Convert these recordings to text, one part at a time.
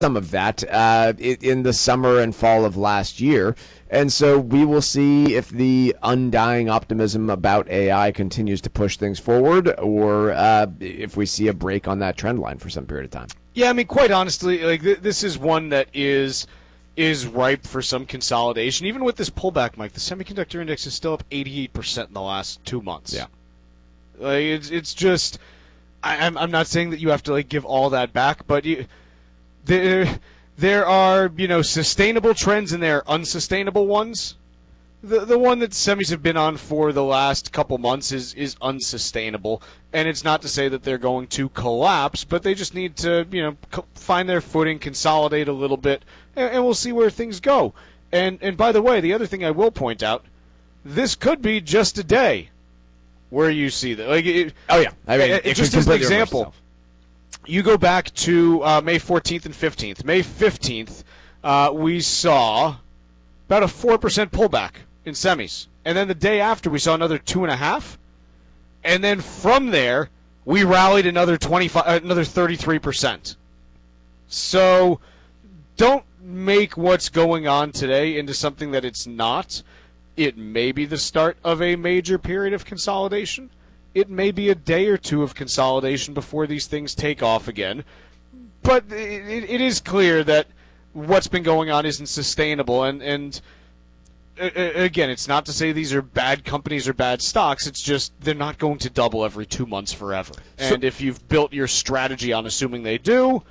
some of that in the summer and fall of last year. And so we will see if the undying optimism about AI continues to push things forward, or if we see a break on that trend line for some period of time. Yeah, I mean, quite honestly, like this is one that is ripe for some consolidation. Even with this pullback, Mike, the semiconductor index is still up 88% in the last 2 months. Yeah, like it's just, I'm not saying that you have to like give all that back, but there are, sustainable trends and there are unsustainable ones. The one that semis have been on for the last couple months is unsustainable, and it's not to say that they're going to collapse, but they just need to, find their footing, consolidate a little bit, and we'll see where things go. And by the way, the other thing I will point out, this could be just a day where you see that. I mean, just as an example, you go back to May 14th and 15th. May 15th, we saw about a 4% pullback in semis. And then the day after, we saw another 2.5%. And then from there, we rallied another 33%. So don't make what's going on today into something that it's not. It may be the start of a major period of consolidation. It may be a day or two of consolidation before these things take off again. But it is clear that what's been going on isn't sustainable. And again, it's not to say these are bad companies or bad stocks. It's just they're not going to double every 2 months forever. And if you've built your strategy on assuming they do,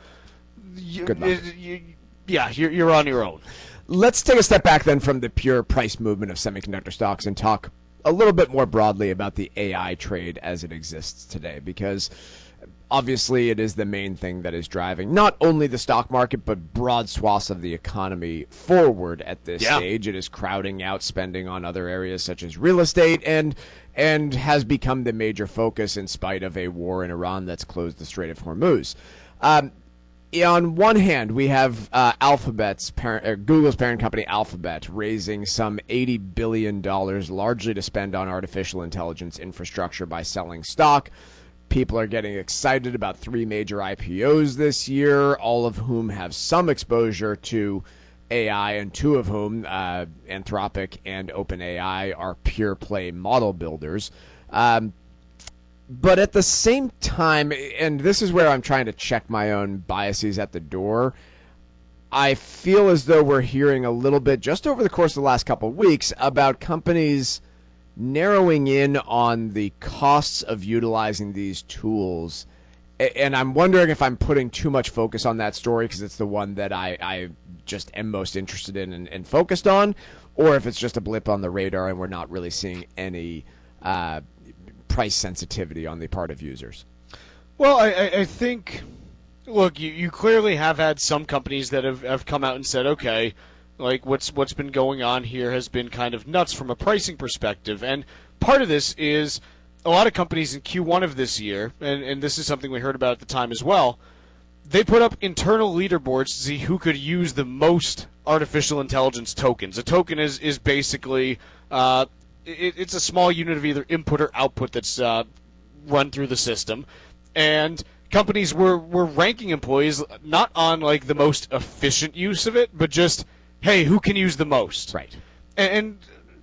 you're on your own. Let's take a step back then from the pure price movement of semiconductor stocks and talk a little bit more broadly about the AI trade as it exists today, because obviously it is the main thing that is driving not only the stock market but broad swaths of the economy forward at this stage. It is crowding out spending on other areas such as real estate and has become the major focus in spite of a war in Iran that's closed the Strait of Hormuz. On one hand, we have Google's parent company Alphabet raising some $80 billion largely to spend on artificial intelligence infrastructure by selling stock. People are getting excited about 3 major IPOs this year, all of whom have some exposure to AI, and 2 of whom, Anthropic and OpenAI, are pure play model builders. But at the same time, and this is where I'm trying to check my own biases at the door, I feel as though we're hearing a little bit, just over the course of the last couple of weeks, about companies narrowing in on the costs of utilizing these tools. And I'm wondering if I'm putting too much focus on that story because it's the one that I just am most interested in and focused on, or if it's just a blip on the radar and we're not really seeing any price sensitivity on the part of users. Well, I think, look, you clearly have had some companies that have come out and said, okay, like what's been going on here has been kind of nuts from a pricing perspective. And part of this is a lot of companies in Q1 of this year, and this is something we heard about at the time as well, they put up internal leaderboards to see who could use the most artificial intelligence tokens. A token is basically it's a small unit of either input or output that's run through the system, and companies were ranking employees not on like the most efficient use of it, but just, hey, who can use the most? Right. And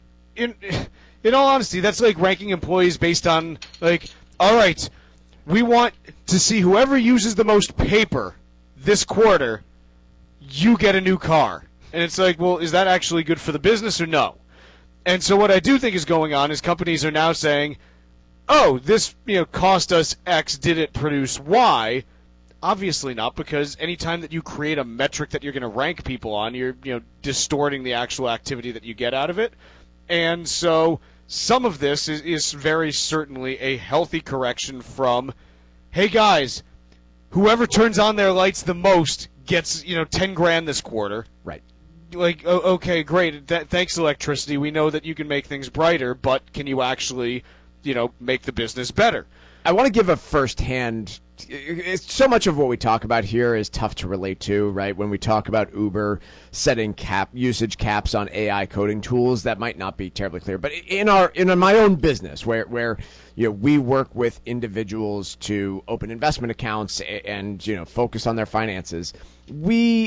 in all honesty, that's like ranking employees based on like, all right, we want to see whoever uses the most paper this quarter, you get a new car. And it's like, well, is that actually good for the business or no? And so what I do think is going on is companies are now saying, oh, this cost us X, did it produce Y? Obviously not, because anytime that you create a metric that you're going to rank people on, you're distorting the actual activity that you get out of it. And so some of this is very certainly a healthy correction from, hey guys, whoever turns on their lights the most gets $10,000 this quarter. Right. Like, okay, great. Thanks, electricity. We know that you can make things brighter, but can you actually, make the business better? I want to give a first-hand it's so much of what we talk about here is tough to relate to, right? When we talk about Uber setting usage caps on AI coding tools, that might not be terribly clear. But in my own business, where we work with individuals to open investment accounts and focus on their finances, we